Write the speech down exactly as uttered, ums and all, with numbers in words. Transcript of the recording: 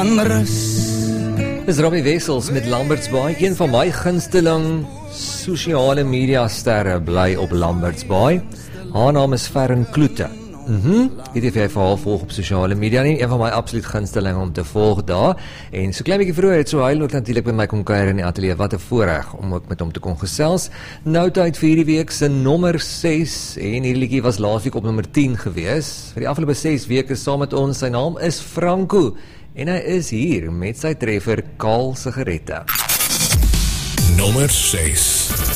Dis Robbie Wessels met Lambert's Bay, een van my gunsteling sosiale media sterre bly op Lambert's Bay. Haar naam is Fern Kloete. Mhm. Ek het vir haar volg op sosiale media nie, een van my absoluut gunsteling om te volg daar. En so klein bietjie vroeër het so hy ook natuurlik by my kom kuier in die ateljee. Wat 'n voorreg om ook met hom te kon gesels. Nou tyd vir hierdie week se nommer ses en hierdie liedjie was laasweek op nommer tien gewees. Vir die afgelope ses weke saam met ons. Sy naam is Franco en hy is hier met sy treffer Kaal Sigarette. Nommer ses.